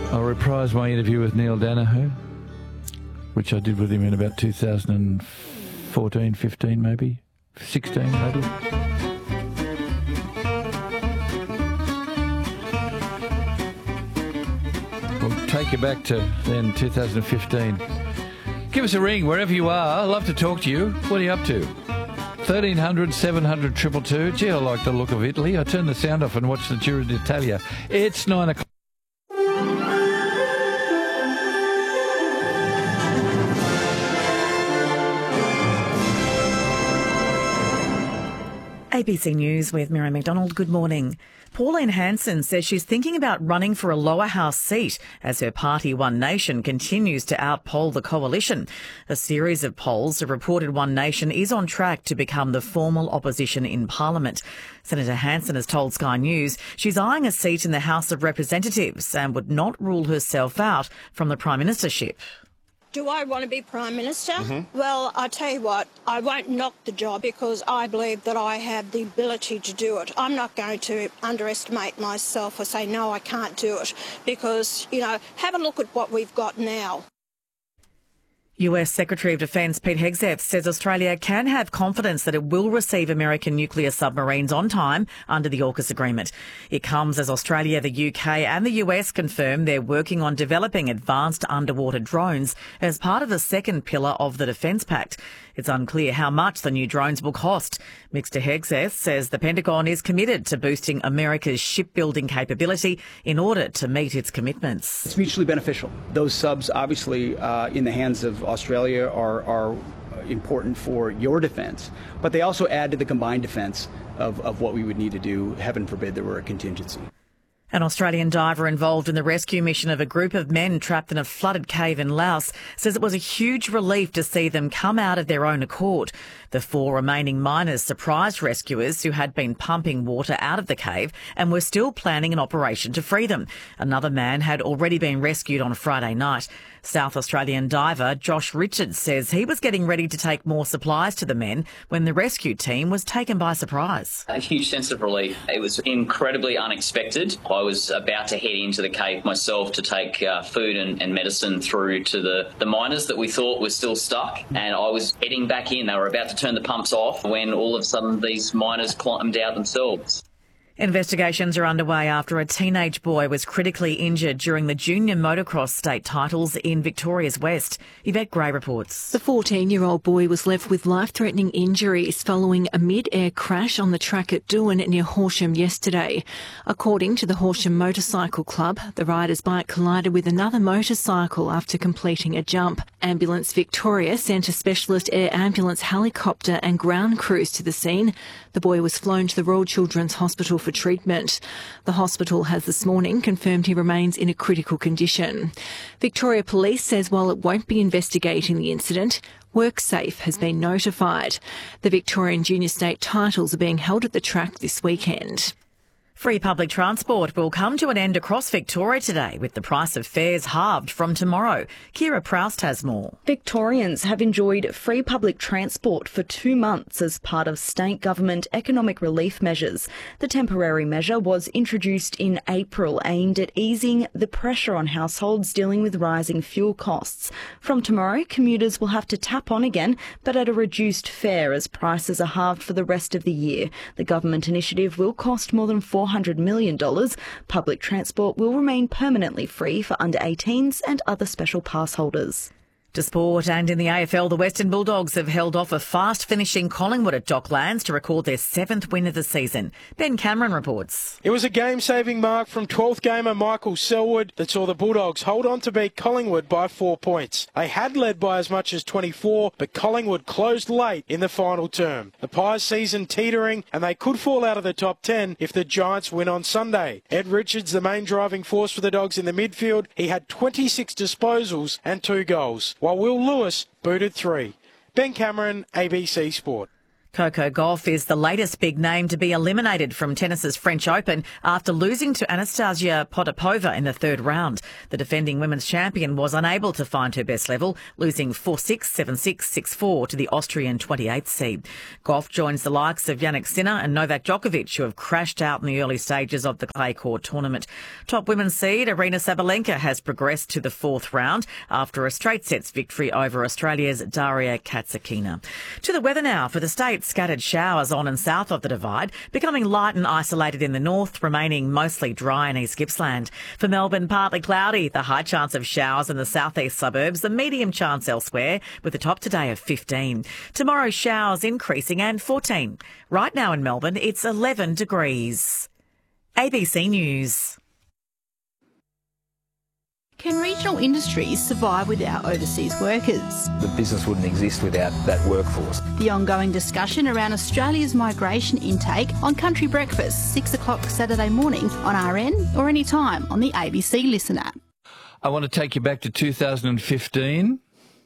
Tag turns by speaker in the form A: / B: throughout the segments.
A: I'll reprise my interview with Neil Danaher, which I did with him in about 2014, 15 maybe, 16 maybe. We'll take you back to then 2015. Give us a ring wherever you are. I'd love to talk to you. What are you up to? 1300 700 222. Gee, I like the look of Italy. I turn the sound off and watch the Giro d'Italia. It's 9 o'clock.
B: ABC News with Miriam McDonald. Good morning. Pauline Hanson says she's thinking about running for a lower house seat as her party One Nation continues to outpoll the coalition. A series of polls have reported One Nation is on track to become the formal opposition in Parliament. Senator Hanson has told Sky News she's eyeing a seat in the House of Representatives and would not rule herself out from the Prime Ministership.
C: Do I want to be Prime Minister? Well, I tell you what, I won't knock the job because I believe that I have the ability to do it. I'm not going to underestimate myself or say, no, I can't do it because, you know, have a look at what we've got now.
B: US Secretary of Defence Pete Hegseth says Australia can have confidence that it will receive American nuclear submarines on time under the AUKUS agreement. It comes as Australia, the UK and the US confirm they're working on developing advanced underwater drones as part of the second pillar of the Defence Pact. It's unclear how much the new drones will cost. Mr Hegseth says the Pentagon is committed to boosting America's shipbuilding capability in order to meet its commitments.
D: It's mutually beneficial. Those subs, obviously, in the hands of Australia are important for your defence, but they also add to the combined defence of what we would need to do, heaven forbid there were a contingency.
B: An Australian diver involved in the rescue mission of a group of men trapped in a flooded cave in Laos says it was a huge relief to see them come out of their own accord. The 4 remaining miners surprised rescuers who had been pumping water out of the cave and were still planning an operation to free them. Another man had already been rescued on Friday night. South Australian diver Josh Richards says he was getting ready to take more supplies to the men when the rescue team was taken by surprise.
E: A huge sense of relief. It was incredibly unexpected. I was about to head into the cave myself to take food and medicine through to the miners that we thought were still stuck, and I was heading back in. They were about to turn the pumps off when all of a sudden these miners climbed out themselves.
B: Investigations are underway after a teenage boy was critically injured during the junior motocross state titles in Victoria's West. Yvette Gray reports.
F: The 14-year-old boy was left with life-threatening injuries following a mid-air crash on the track at Doon near Horsham yesterday. According to the Horsham Motorcycle Club, the rider's bike collided with another motorcycle after completing a jump. Ambulance Victoria sent a specialist air ambulance helicopter and ground crews to the scene. The boy was flown to the Royal Children's Hospital for treatment. The hospital has this morning confirmed he remains in a critical condition. Victoria Police says while it won't be investigating the incident, WorkSafe has been notified. The Victorian Junior State titles are being held at the track this weekend.
B: Free public transport will come to an end across Victoria today, with the price of fares halved from tomorrow. Kira Proust has more.
G: Victorians have enjoyed free public transport for 2 months as part of state government economic relief measures. The temporary measure was introduced in April, aimed at easing the pressure on households dealing with rising fuel costs. From tomorrow, commuters will have to tap on again, but at a reduced fare as prices are halved for the rest of the year. The government initiative will cost more than $400 million. Public transport will remain permanently free for under 18s and other special pass holders.
B: To sport, and in the AFL, the Western Bulldogs have held off a fast-finishing Collingwood at Docklands to record their 7th win of the season. Ben Cameron reports.
H: It was a game-saving mark from 12th gamer Michael Selwood that saw the Bulldogs hold on to beat Collingwood by 4 points. They had led by as much as 24, but Collingwood closed late in the final term. The Pies' season teetering, and they could fall out of the top 10 if the Giants win on Sunday. Ed Richards, the main driving force for the Dogs in the midfield, he had 26 disposals and 2 goals, while Will Lewis booted 3. Ben Cameron, ABC Sport.
B: Coco Gauff is the latest big name to be eliminated from tennis's French Open after losing to Anastasia Potapova in the third round. The defending women's champion was unable to find her best level, losing 4-6, 7-6, 6-4 to the Austrian 28th seed. Gauff joins the likes of Jannik Sinner and Novak Djokovic, who have crashed out in the early stages of the clay court tournament. Top women's seed Aryna Sabalenka has progressed to the fourth round after a straight sets victory over Australia's Daria Katsakina. To the weather now for the states. Scattered showers on and south of the Divide, becoming light and isolated in the north, remaining mostly dry in East Gippsland. For Melbourne, partly cloudy, the high chance of showers in the southeast suburbs, the medium chance elsewhere, with a top today of 15. Tomorrow, showers increasing and 14. Right now in Melbourne, it's 11 degrees. ABC News.
I: Can regional industries survive without overseas workers?
J: The business wouldn't exist without that workforce.
I: The ongoing discussion around Australia's migration intake on Country Breakfast, 6 o'clock Saturday morning on RN or anytime on the ABC Listen app.
A: I want to take you back to 2015.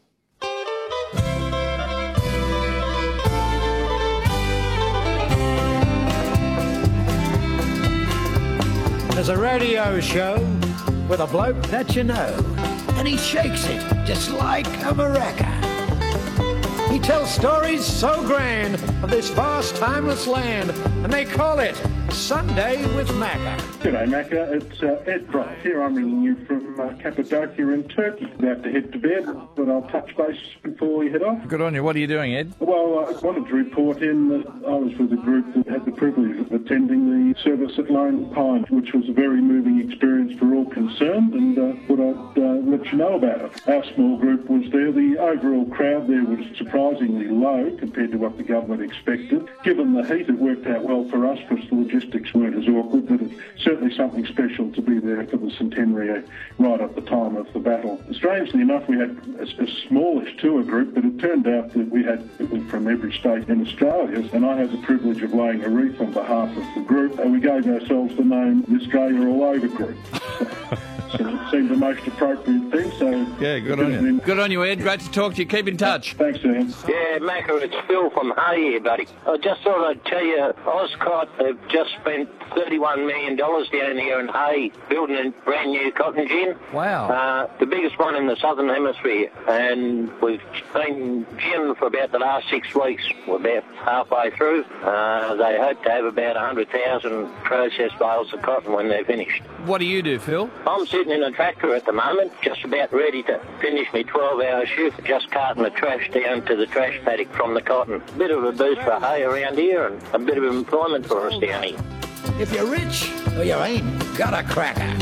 K: There's a radio show with a bloke that you know, and he shakes it just like a maraca. He tells stories so grand of this vast, timeless land, and they call it Sunday with Macca.
L: G'day Macca, it's Ed Price here. I'm ringing you from Cappadocia in Turkey. About to head to bed, but I'll touch base before we head off.
A: Good on you. What are you doing, Ed?
L: Well, I wanted to report in that I was with a group that had the privilege of attending the service at Lone Pine, which was a very moving experience for all concerned, and thought I'd let you know about it. Our small group was there. The overall crowd there was surprisingly low compared to what the government expected. Given the heat, it worked out well for us because the logistics weren't as awkward, but it's certainly something special to be there for the centenary right at the time of the battle. Strangely enough, we had a smallish tour group, but it turned out that we had people from every state in Australia, and I had the privilege of laying a wreath on behalf of the group, and we gave ourselves the name the Australia All Over Group. So it seemed the most appropriate thing, so...
A: Yeah, good on you. Good on you, Ed. Great to talk to you. Keep in touch.
L: Thanks, Ian.
M: Yeah, Macca, it's Phil from Hay here, buddy. I just thought I'd tell you, Oscot have just spent $31 million down here in Hay building a brand new cotton gin.
A: Wow.
M: The biggest one in the Southern Hemisphere. And we've been gin for about the last 6 weeks. We're about halfway through. They hope to have about 100,000 processed bales of cotton when they're finished.
A: What do you do, Phil?
M: I'm sitting in a tractor at the moment, just about ready to finish my 12-hour shift, just carting the trash down to the trash paddock from the cotton. Bit of a boost for hay around here and a bit of employment for us down here.
K: If you're rich or you ain't got a cracker.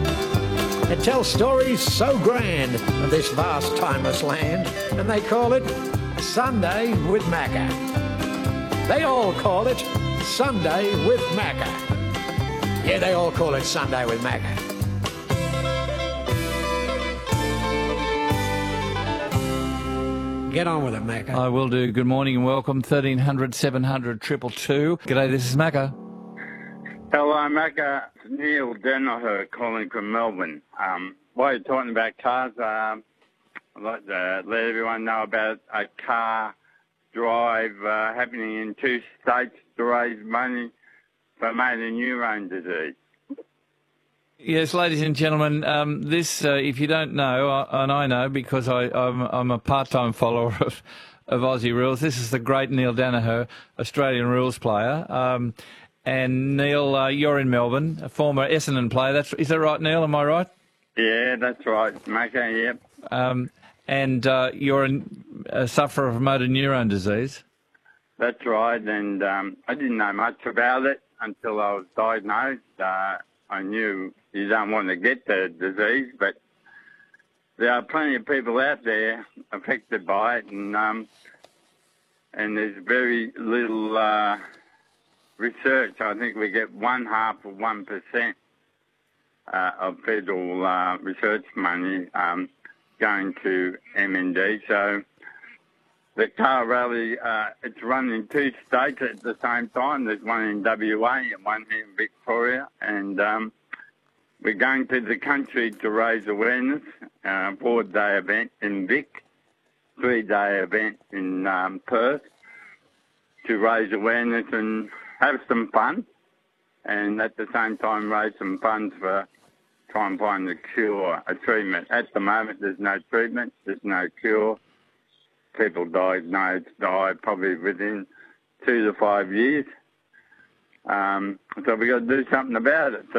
K: It tells stories so grand of this vast, timeless land, and they call it Sunday with Macca. They all call it Sunday with Macca. Yeah, they all call it Sunday with Macca. Get on with it, Macca.
A: I will do. Good morning and welcome. 1300 700 222. G'day, this is Macca.
N: Hello, Macca. Neil Danaher calling from Melbourne. While you're talking about cars, I'd like to let everyone know about a car drive happening in 2 states to raise money for motor neurone disease.
A: Yes, ladies and gentlemen, this, if you don't know, and I know because I'm a part-time follower of Aussie rules, this is the great Neil Danaher, Australian rules player. And Neil, you're in Melbourne, a former Essendon player. Is that right, Neil? Am I right?
N: Yeah, that's right, Macca, yep.
A: And you're a sufferer of motor neurone disease.
N: That's right, and I didn't know much about it until I was diagnosed. I knew you don't want to get the disease, but there are plenty of people out there affected by it, and there's very little research. I think we get 0.5% of federal research money going to MND. So the car rally, it's run in 2 states at the same time. There's one in WA and one in Victoria. And we're going to the country to raise awareness. 4-day event in Vic, 3-day event in Perth, to raise awareness and have some fun, and at the same time raise some funds for try and find a cure, a treatment. At the moment, there's no treatment, there's no cure. People die probably within 2 to 5 years. So we've got to do something about it.